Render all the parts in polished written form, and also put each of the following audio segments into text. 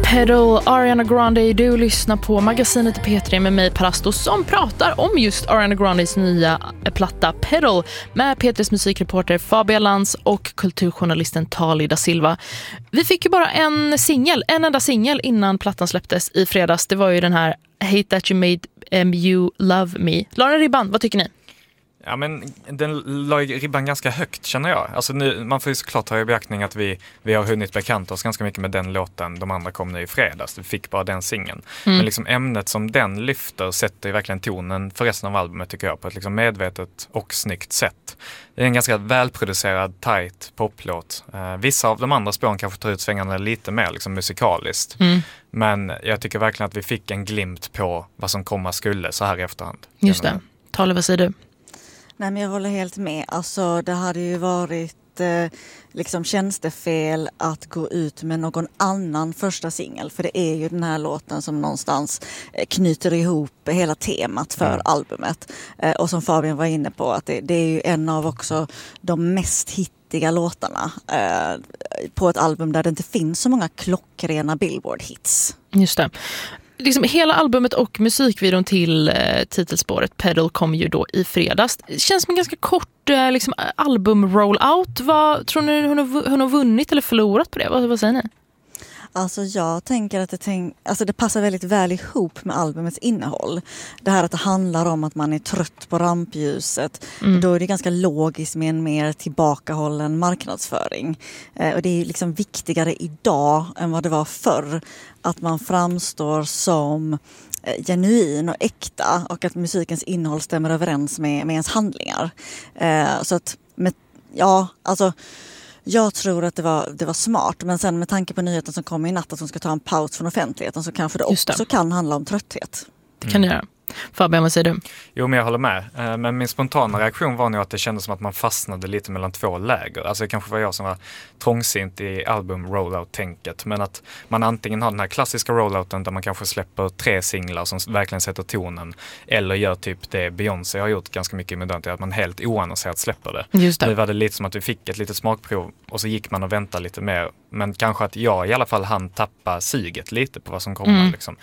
Pedal, Ariana Grande. Du lyssnar på magasinet P3 med mig, Parasto, som pratar om just Ariana Grandes nya platta Pedal med P3s musikreporter Fabian Lantz och kulturjournalisten Tali da Silva. Vi fick ju bara en enda singel innan plattan släpptes i fredags. Det var ju den här Hate That You Made You Love Me. Lauren Ribban, vad tycker ni? Ja, men den la ribban ganska högt, känner jag. Alltså nu, man får ju såklart ta i beaktning att vi har hunnit bekanta oss ganska mycket med den låten. De andra kom nu i fredags. Vi fick bara den singeln. Men liksom ämnet som den lyfter sätter ju verkligen tonen för resten av albumet, tycker jag, på ett liksom medvetet och snyggt sätt. Det är en ganska välproducerad, tight poplåt. Vissa av de andra spåren kanske tar ut svängarna lite mer liksom musikaliskt. Men jag tycker verkligen att vi fick en glimt på vad som komma skulle så här i efterhand. Just det. Tala, vad säger du? Nej, men jag håller helt med. Alltså, det hade ju varit liksom tjänstefel att gå ut med någon annan första singel. För det är ju den här låten som någonstans knyter ihop hela temat för albumet. Och som Fabian var inne på, att det är ju en av också de mest hittiga låtarna på ett album där det inte finns så många klockrena Billboard-hits. Just det. Liksom hela albumet och musikvideon till titelspåret Pedal kom ju då i fredags. Det känns som en ganska kort liksom, album-rollout. Vad tror ni hon har vunnit eller förlorat på det? Vad säger ni? Alltså jag tänker att det passar väldigt väl ihop med albumets innehåll. Det här att det handlar om att man är trött på rampljuset. Då är det ganska logiskt med en mer tillbakahållen marknadsföring. Och det är liksom viktigare idag än vad det var förr. Att man framstår som genuin och äkta och att musikens innehåll stämmer överens med ens handlingar. Så att, jag tror att det var smart, men sen med tanke på nyheten som kom i natt att hon ska ta en paus från offentligheten så kanske det också kan handla om trötthet. Det kan det göra. Fabian, vad säger du? Jo, men jag håller med. Men min spontana reaktion var nog att det kändes som att man fastnade lite mellan två läger. Alltså det kanske var jag som var trångsynt i album-rollout-tänket. Men att man antingen har den här klassiska rollouten där man kanske släpper 3 singlar som verkligen sätter tonen. Eller gör typ det Beyoncé har gjort ganska mycket med att man helt oannonserat släpper det. Just det. Nu var det lite som att vi fick ett litet smakprov och så gick man och väntade lite mer. Men kanske att jag i alla fall hann tappa suget lite på vad som kommer. Liksom.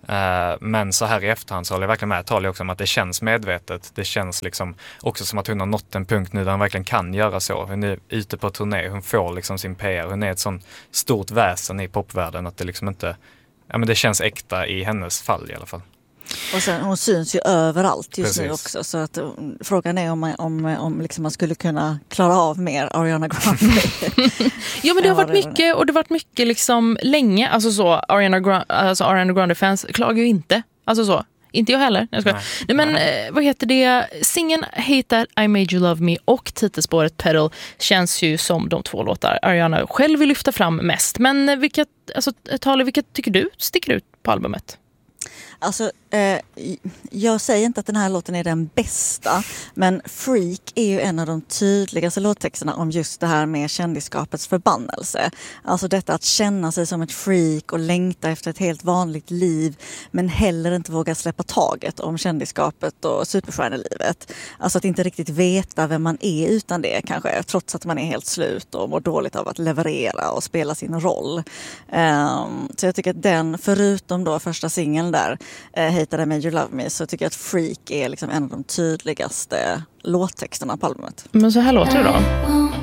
Men så här i efterhand så håller jag verkligen med Tali också om att det känns medvetet. Det känns liksom också som att hon har nått en punkt nu där hon verkligen kan göra så. Hon är ute på turné, hon får liksom sin PR. Hon är ett sånt stort väsen i popvärlden att det liksom inte... Ja, men det känns äkta i hennes fall i alla fall. Och sen, hon syns ju överallt just Precis. nu också, så att frågan är om liksom man skulle kunna klara av mer Ariana Grande. Ja, men det har varit mycket, och det har varit mycket liksom länge, alltså så Ariana Grande-fans klagar ju inte, alltså så. Inte jag heller. Nej, men vad heter det? Singeln Hate That I Made You Love Me och titelspåret Pedal känns ju som de 2 låtar Ariana själv vill lyfta fram mest. Men vilka tycker du sticker ut på albumet? Alltså, jag säger inte att den här låten är den bästa, men Freak är ju en av de tydligaste låttexterna om just det här med kändisskapets förbannelse. Alltså detta att känna sig som ett freak och längta efter ett helt vanligt liv, men heller inte våga släppa taget om kändisskapet och superstjärnelivet. Alltså att inte riktigt veta vem man är utan det kanske, trots att man är helt slut och mår dåligt av att leverera och spela sin roll. Så jag tycker att den, förutom då första singeln där, Hate That I Made You Love Me, så tycker jag att Freak är liksom en av de tydligaste låttexterna på albumet. Men så här låter det då.